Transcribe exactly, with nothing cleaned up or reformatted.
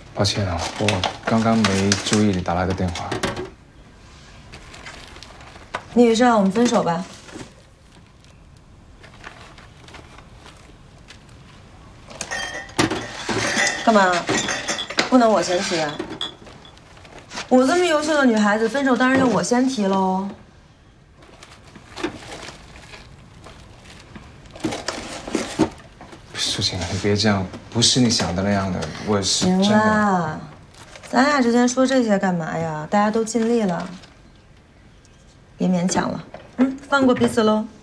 抱歉啊，我刚刚没注意你打来的电话。 你以为是让我们分手吧？干嘛？不能我先提啊？我这么优秀的女孩子，分手当然就我先提喽。 苏晴，你别这样，不是你想的那样的，我是行真的。 啦，咱俩之间说这些干嘛呀？大家都尽力了，别勉强了。嗯，放过彼此喽。